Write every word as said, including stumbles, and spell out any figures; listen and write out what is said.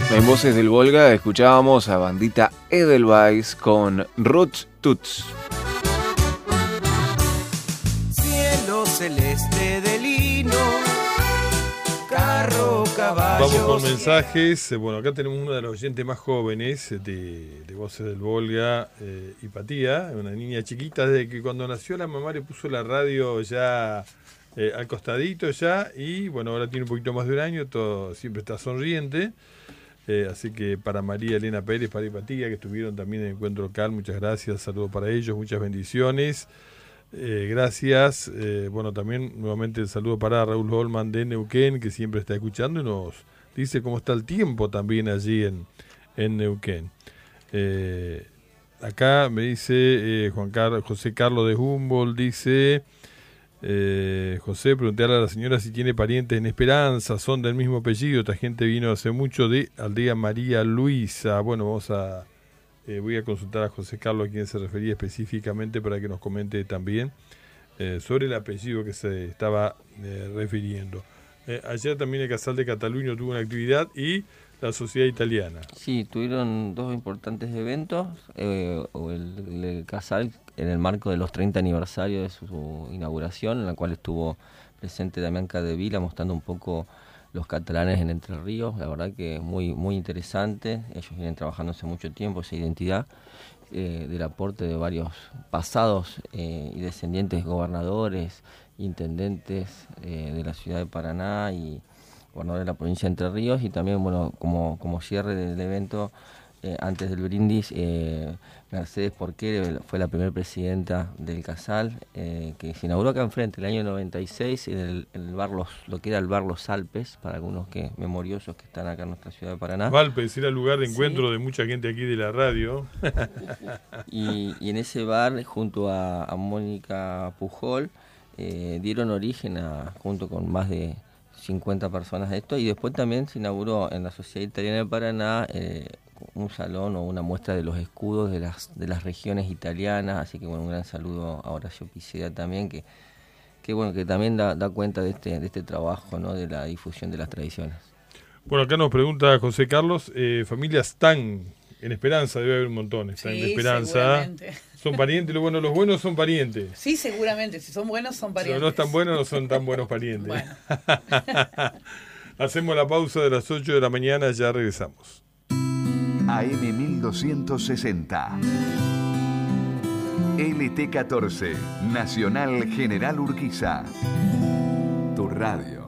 En Voces del Volga escuchábamos a bandita Edelweiss con Roots Toots. Cielo celeste de lino, carro, caballo. Vamos con mensajes. Bueno, acá tenemos uno de los oyentes más jóvenes de, de Voces del Volga, eh, Hipatía, una niña chiquita, desde que cuando nació la mamá le puso la radio ya eh, al costadito ya, y bueno, ahora tiene un poquito más de un año, todo siempre está sonriente. Eh, así que para María Elena Pérez, para Hipatía, que estuvieron también en el encuentro local, muchas gracias, saludos para ellos, muchas bendiciones. Eh, gracias. Eh, bueno, también nuevamente el saludo para Raúl Holman de Neuquén, que siempre está escuchando y nos dice cómo está el tiempo también allí en, en Neuquén. Eh, acá me dice eh, Juan Carlos, José Carlos de Humboldt, dice... Eh, José, preguntarle a la señora si tiene parientes en Esperanza, son del mismo apellido. Esta gente vino hace mucho de Aldea María Luisa. Bueno, vamos a eh, voy a consultar a José Carlos a quien se refería específicamente para que nos comente también eh, sobre el apellido que se estaba eh, refiriendo. Eh, ayer también el Casal de Cataluña tuvo una actividad y la Sociedad Italiana. Sí, tuvieron dos importantes eventos. Eh, el, el Casal en el marco de los treinta aniversarios de su inauguración, en la cual estuvo presente Damián Capdevila mostrando un poco los catalanes en Entre Ríos. La verdad que muy muy interesante. Ellos vienen trabajando hace mucho tiempo esa identidad eh, del aporte de varios pasados eh, y descendientes gobernadores, intendentes eh, de la ciudad de Paraná y gobernador de la provincia de Entre Ríos. Y también, bueno, como, como cierre del evento, eh, antes del brindis, eh, Mercedes Porquere fue la primera presidenta del Casal, eh, que se inauguró acá enfrente el año noventa y seis en el, en el bar Los, lo que era el bar Los Alpes, para algunos que memoriosos que están acá en nuestra ciudad de Paraná. Valpes era el lugar de encuentro Sí. de mucha gente aquí de la radio. y, y en ese bar, junto a, a Mónica Pujol, eh, dieron origen a, junto con más de cincuenta personas de esto, y después también se inauguró en la Sociedad Italiana de Paraná eh, un salón o una muestra de los escudos de las de las regiones italianas, así que bueno, un gran saludo a Horacio Piceda también, que que bueno, que también da, da cuenta de este de este trabajo, ¿no?, de la difusión de las tradiciones. Bueno, acá nos pregunta José Carlos, eh, familia Stan en Esperanza, debe haber un montón, Stan Sí, de Esperanza. seguramente. Son parientes, lo bueno, los buenos son parientes. Sí, seguramente. Si son buenos, son Si parientes. no están buenos, no son tan buenos parientes. Bueno. Hacemos la pausa de las ocho de la mañana, ya regresamos. A M mil doscientos sesenta. L T catorce, Nacional General Urquiza. Tu radio.